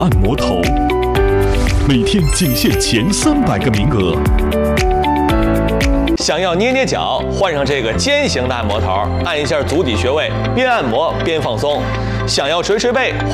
按摩头，每天仅限前300个名额。 想要捏捏脚，换上这个尖形的按摩头，按一下足底穴位，边按摩边放松。想要捶捶背。